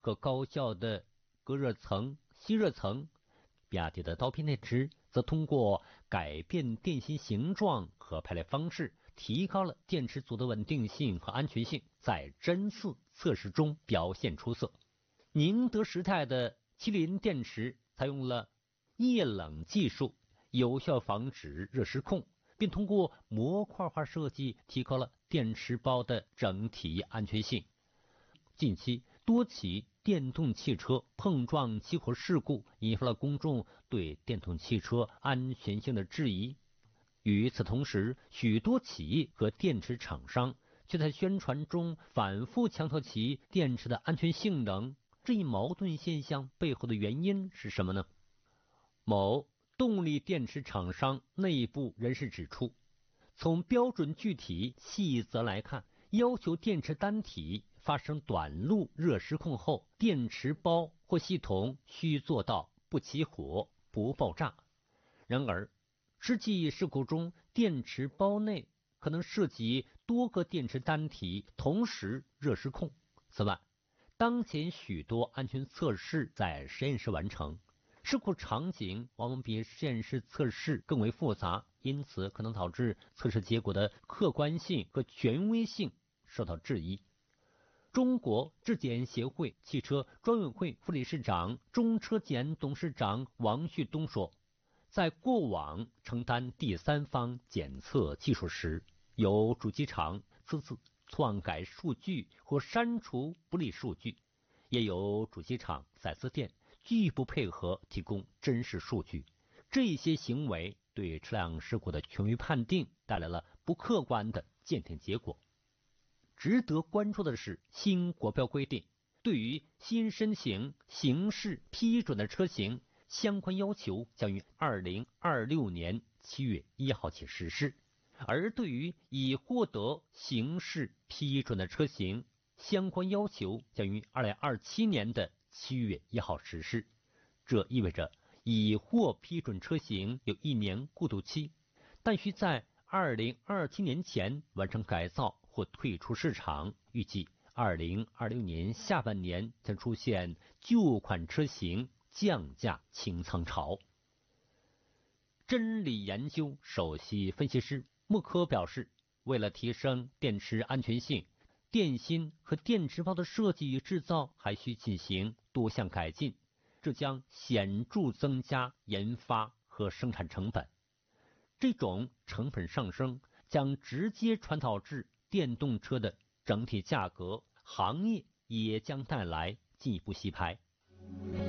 和高效的隔热层、吸热层。比亚迪的刀片电池则通过改变电芯形状和排列方式，提高了电池组的稳定性和安全性，在真四测试中表现出色。宁德时代的麒麟电池采用了液冷技术，有效防止热失控，并通过模块化设计提高了电池包的整体安全性。近期多起电动汽车碰撞起火事故引发了公众对电动汽车安全性的质疑。与此同时，许多企业和电池厂商却在宣传中反复强调其电池的安全性能。这一矛盾现象背后的原因是什么呢？某动力电池厂商内部人士指出，从标准具体细则来看，要求电池单体发生短路热失控后，电池包或系统需做到不起火、不爆炸。然而，实际事故中，电池包内可能涉及多个电池单体同时热失控。此外，当前许多安全测试在实验室完成，事故场景往往比实验室测试更为复杂，因此可能导致测试结果的客观性和权威性受到质疑。中国质检协会汽车专委会副理事长、中车检董事长王旭东说，在过往承担第三方检测技术时，有主机厂私自篡改数据或删除不利数据，也有主机厂 4S 店拒不配合提供真实数据。这些行为对车辆事故的权威判定带来了不客观的鉴定结果。值得关注的是，新国标规定，对于新申请形式批准的车型，相关要求将于2026年7月1号起实施。而对于已获得形式批准的车型，相关要求将于2027年的7月1号实施。这意味着已获批准车型有1年过渡期，但需在2027年前完成改造或退出市场。预计2026年下半年将出现旧款车型降价清仓潮。真理研究首席分析师穆科表示，为了提升电池安全性，电芯和电池包的设计与制造还需进行多项改进，这将显著增加研发和生产成本。这种成本上升将直接传导至电动车的整体价格，行业也将带来进一步洗牌。